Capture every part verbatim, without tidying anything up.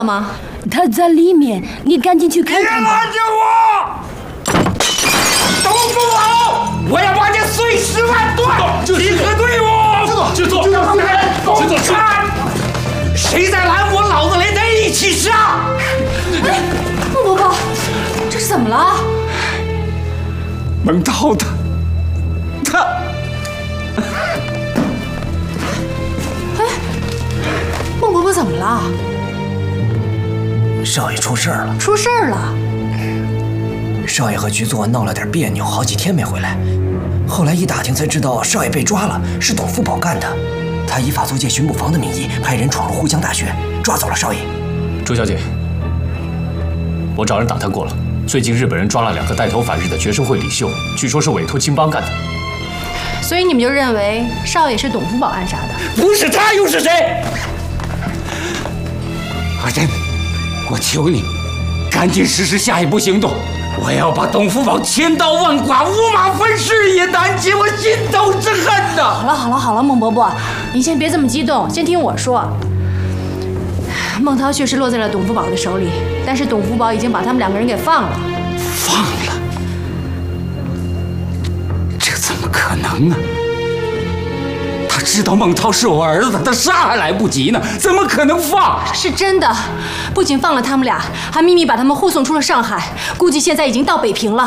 吗？ 他在里面，你赶紧去看看吧。 别拦着我！董福宝，我要把你碎尸万段！集合队伍， 去做，去做，去做，去看，谁在拦我，老子连他一起杀！ 哎，孟伯伯，这是怎么了？ 孟涛他，他。 哎，孟伯伯怎么了？ 少爷出事儿了！ 出事儿了！ 少爷和局座闹了点别扭，好几天没回来。后来一打听才知道，少爷被抓了，是董福宝干的。他以法租界巡捕房的名义，派人闯入沪江大学，抓走了少爷。 朱小姐，我找人打探过了，最近日本人抓了两个带头反日的学生会领袖，据说是委托青帮干的。 所以你们就认为少爷是董福宝暗杀的？ 不是他又是谁？阿珍，我求你，赶紧实施下一步行动！我要把董福宝千刀万剐，五马分尸也难解我心头之恨呐！ 好了好了好了，孟伯伯，您先别这么激动，先听我说。孟涛确实落在了董福宝的手里，但是董福宝已经把他们两个人给放了。 放了？ 怎么可能呢？他知道孟涛是我儿子，他杀还来不及呢，怎么可能放？ 是真的，不仅放了他们俩，还秘密把他们护送出了上海，估计现在已经到北平了。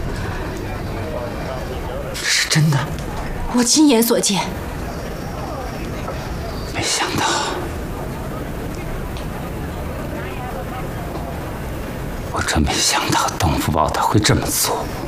是真的， 我亲眼所见。 没想到，我真没想到董福宝他会这么做。